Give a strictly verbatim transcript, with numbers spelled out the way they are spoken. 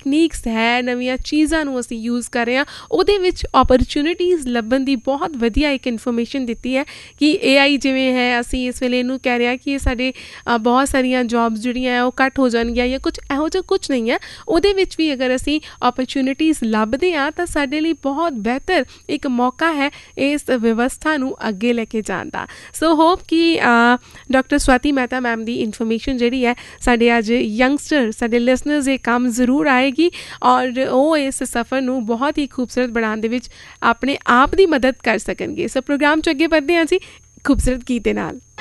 Techniques ਹੈ, ਨਵੀਆਂ ਚੀਜ਼ਾਂ ਨੂੰ ਅਸੀਂ ਯੂਜ਼ ਕਰ ਰਹੇ ਹਾਂ, ਉਹਦੇ ਵਿੱਚ ਓਪਰਚੁਨਿਟੀਜ਼ ਲੱਭਣ ਦੀ ਬਹੁਤ ਵਧੀਆ ਇੱਕ ਇਨਫੋਰਮੇਸ਼ਨ ਦਿੱਤੀ ਹੈ ਕਿ ਏ ਆਈ ਜਿਵੇਂ ਹੈ, ਅਸੀਂ ਇਸ ਵੇਲੇ ਇਹਨੂੰ ਕਹਿ ਰਹੇ ਹਾਂ ਕਿ ਇਹ ਸਾਡੇ ਬਹੁਤ ਸਾਰੀਆਂ ਜੋਬਸ ਜਿਹੜੀਆਂ ਉਹ ਕੱਟ ਹੋ ਜਾਣਗੀਆਂ ਜਾਂ ਕੁਛ ਇਹੋ ਜਿਹਾ ਕੁਛ ਨਹੀਂ ਹੈ। ਉਹਦੇ ਵਿੱਚ ਵੀ ਅਗਰ ਅਸੀਂ ਓਪਰਚੁਨਿਟੀਜ਼ ਲੱਭਦੇ ਹਾਂ ਤਾਂ ਸਾਡੇ ਲਈ ਬਹੁਤ ਬਿਹਤਰ ਇੱਕ ਮੌਕਾ ਹੈ ਇਸ ਵਿਵਸਥਾ ਨੂੰ ਅੱਗੇ ਲੈ ਕੇ ਜਾਣ ਦਾ। ਸੋ ਹੋਪ ਕਿ ਡਾਕਟਰ ਸਵਾਤੀ ਮਹਿਤਾ ਮੈਮ ਦੀ ਇਨਫੋਰਮੇਸ਼ਨ ਜਿਹੜੀ ਹੈ ਸਾਡੇ ਅੱਜ ਯੰਗਸਟਰ ਸਾਡੇ ਲਿਸਨਰਸ ਦੇ ਕੰਮ ਜ਼ਰੂਰ ਆਏਗੀ ਔਰ ਉਹ ਇਸ ਸਫ਼ਰ ਨੂੰ ਬਹੁਤ ਹੀ ਖੂਬਸੂਰਤ ਬਣਾਉਣ ਦੇ ਵਿੱਚ ਆਪਣੇ ਆਪ ਦੀ ਮਦਦ ਕਰ ਸਕਣਗੇ। ਸੋ ਪ੍ਰੋਗਰਾਮ 'ਚ ਅੱਗੇ ਵਧਦੇ ਹਾਂ ਜੀ ਖੂਬਸੂਰਤ ਗੀਤ ਦੇ ਨਾਲ।